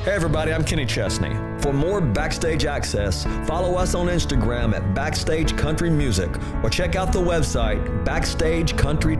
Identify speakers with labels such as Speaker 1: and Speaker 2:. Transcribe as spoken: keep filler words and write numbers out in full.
Speaker 1: Hey everybody, I'm Kenny Chesney. For more Backstage access, follow us on Instagram at Backstage Country Music or check out the website backstage country